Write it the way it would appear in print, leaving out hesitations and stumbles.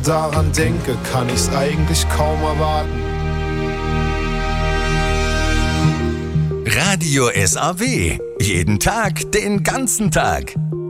daran denke, kann ich's eigentlich kaum erwarten. Radio SAW. Jeden Tag, den ganzen Tag.